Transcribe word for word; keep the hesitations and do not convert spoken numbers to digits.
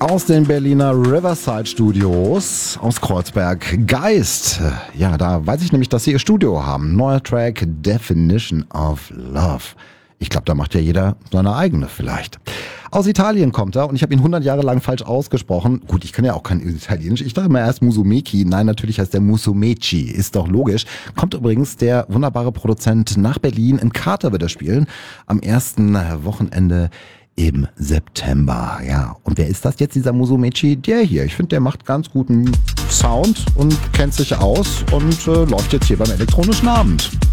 aus den Berliner Riverside Studios aus Kreuzberg. Geist. Ja, da weiß ich nämlich, dass sie ihr Studio haben. Neuer Track, Definition of Love. Ich glaube, da macht ja jeder seine eigene vielleicht. Aus Italien kommt er und ich habe ihn hundert Jahre lang falsch ausgesprochen. Gut, ich kann ja auch kein Italienisch. Ich dachte immer erst Musumeci. Nein, natürlich heißt der Musumeci. Ist doch logisch. Kommt übrigens der wunderbare Produzent nach Berlin. Im Kater wird er spielen. Am ersten Wochenende im September. Ja, und wer ist das jetzt, dieser Musumeci? Der hier. Ich finde, der macht ganz guten Sound und kennt sich aus und äh, läuft jetzt hier beim elektronischen Abend.